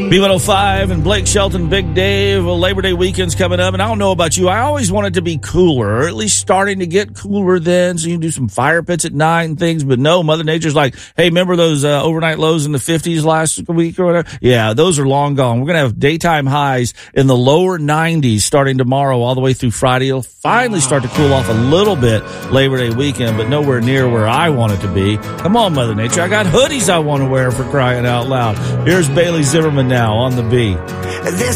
B105 and Blake Shelton, Big Dave. Well, Labor Day weekend's coming up, and I don't know about you. I always want it to be cooler, or at least starting to get cooler then, so you can do some fire pits at night and things. But no, Mother Nature's like, hey, remember those overnight lows in the 50s last week or whatever? Yeah, those are long gone. We're going to have daytime highs in the lower 90s starting tomorrow all the way through Friday. It'll finally start to cool off a little bit Labor Day weekend, but nowhere near where I want it to be. Come on, Mother Nature. I got hoodies I want to wear, for crying out loud. Here's Bailey Zimmerman now on the B. This